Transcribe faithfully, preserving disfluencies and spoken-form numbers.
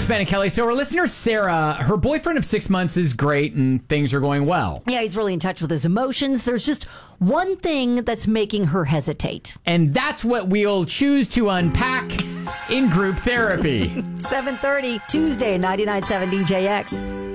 it's Ben and Kelly. So our listener, Sarah, her boyfriend of six months is great and things are going well. Yeah, he's really in touch with his emotions. There's just one thing that's making her hesitate. And that's what we'll choose to unpack in group therapy. seven thirty, Tuesday, ninety-nine point seven D J X.